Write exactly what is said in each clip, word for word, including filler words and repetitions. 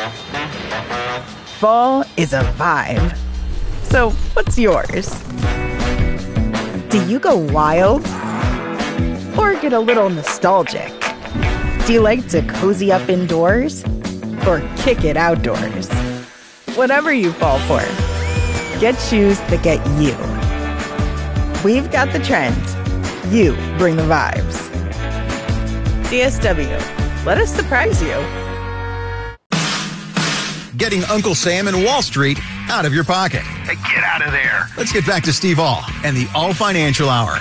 Fall is a vibe. So, what's yours? Do you go wild? Or get a little nostalgic? Do you like to cozy up indoors? Or kick it outdoors? Whatever you fall for, get shoes that get you. We've got the trends. You bring the vibes. D S W. Let us surprise you. Getting Uncle Sam and Wall Street out of your pocket. Hey, get out of there. Let's get back to Steve All and the All Financial Hour.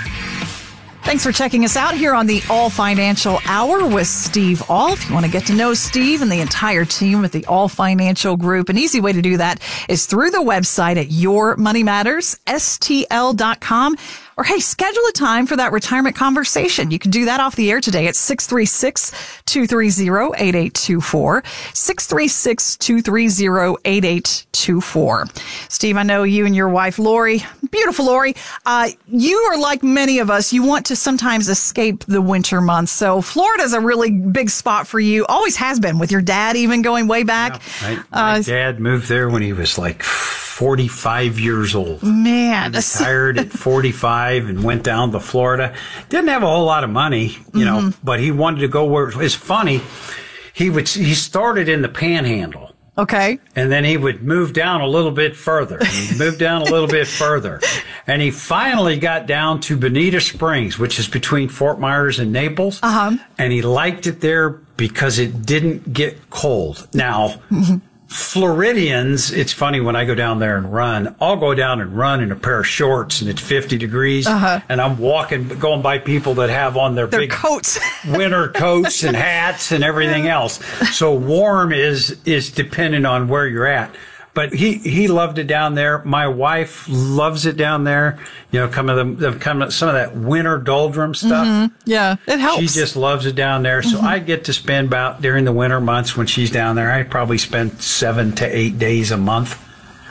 Thanks for checking us out here on the All Financial Hour with Steve All. If you want to get to know Steve and the entire team at the All Financial Group, an easy way to do that is through the website at your money matters S T L dot com. Or, hey, schedule a time for that retirement conversation. You can do that off the air today at six three six, two three zero, eight eight two four, six three six, two three zero, eight eight two four. Steve, I know you and your wife, Lori, beautiful Lori, uh, you are like many of us. You want to sometimes escape the winter months. So Florida's a really big spot for you. Always has been, with your dad even going way back. Yeah, my, my uh, dad moved there when he was like forty-five years old. Man. He retired at forty-five and went down to Florida. Didn't have a whole lot of money, you know, mm-hmm. but he wanted to go where it's funny. He would, he started in the Panhandle. Okay. And then he would move down a little bit further. And he'd move down a little bit further. And he finally got down to Bonita Springs, which is between Fort Myers and Naples. Uh-huh. And he liked it there because it didn't get cold. Now, mm-hmm. Floridians, it's funny when I go down there and run, I'll go down and run in a pair of shorts and it's fifty degrees. Uh-huh. And I'm walking, going by people that have on their, their big coats, winter coats and hats and everything else. So warm is, is dependent on where you're at. But he, he loved it down there. My wife loves it down there. You know, come of the, come of some of that winter doldrum stuff. Mm-hmm. Yeah, it helps. She just loves it down there. So mm-hmm. I get to spend about, during the winter months when she's down there, I probably spend seven to eight days a month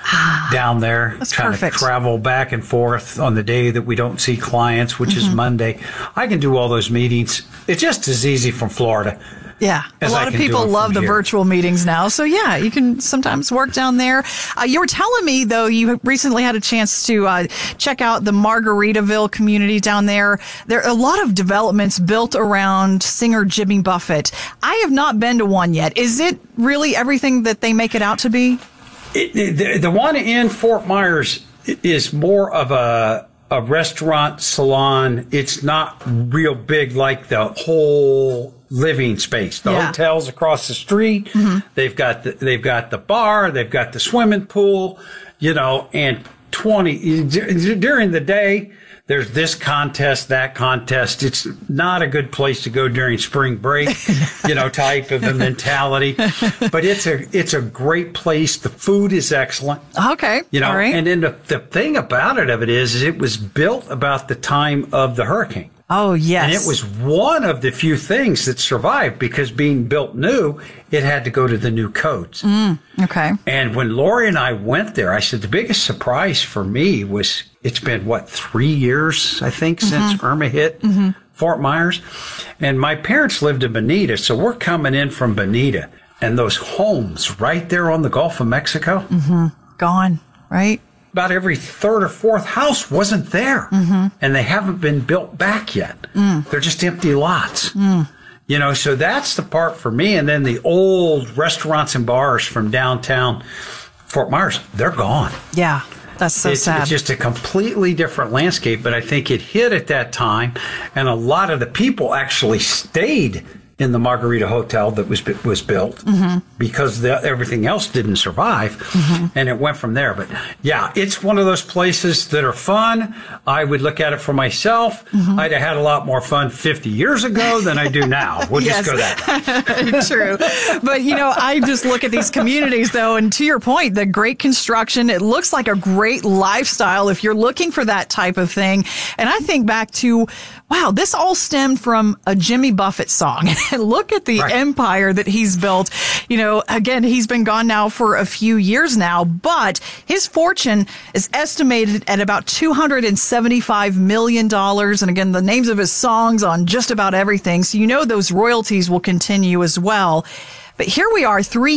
down there. That's trying perfect. to travel back and forth on the day that we don't see clients, which mm-hmm. is Monday. I can do all those meetings. It's just as easy from Florida. Yeah, a lot of people love the virtual meetings now. So, yeah, you can sometimes work down there. Uh, you were telling me, though, you recently had a chance to uh, check out the Margaritaville community down there. There are a lot of developments built around singer Jimmy Buffett. I have not been to one yet. Is it really everything that they make it out to be? It, the, the one in Fort Myers is more of a... a restaurant salon. It's not real big like the whole living space. The yeah. hotel's across the street. Mm-hmm. They've got the, they've got the bar. They've got the swimming pool, you know, and twenty during the day. There's this contest, that contest. It's not a good place to go during spring break, you know, type of a mentality. But it's a it's a great place. The food is excellent. Okay. You know, all right. And then the, the thing about it of it is, is it was built about the time of the hurricane. Oh, yes. And it was one of the few things that survived because being built new, it had to go to the new codes. Mm, okay. And when Lori and I went there, I said the biggest surprise for me was it's been, what, three years, I think, mm-hmm. since Irma hit mm-hmm. Fort Myers. And my parents lived in Bonita, so we're coming in from Bonita. And those homes right there on the Gulf of Mexico. Mm-hmm. Gone, right? About every third or fourth house wasn't there. Mm-hmm. And they haven't been built back yet. Mm. They're just empty lots. Mm. You know, so that's the part for me. And then the old restaurants and bars from downtown Fort Myers, they're gone. Yeah, that's so it's, sad. It's just a completely different landscape. But I think it hit at that time. And a lot of the people actually stayed in the Margarita Hotel that was was built mm-hmm. because the, everything else didn't survive, mm-hmm. and it went from there. But yeah, it's one of those places that are fun. I would look at it for myself. Mm-hmm. I'd have had a lot more fun fifty years ago than I do now. We'll yes. just go that way. True. But, you know, I just look at these communities, though, and to your point, the great construction, it looks like a great lifestyle if you're looking for that type of thing. And I think back to, wow, this all stemmed from a Jimmy Buffett song. And look at the right. empire that he's built. You know, again, he's been gone now for a few years now, but his fortune is estimated at about two hundred seventy-five million dollars. And again, the names of his songs on just about everything. So you know those royalties will continue as well. But here we are three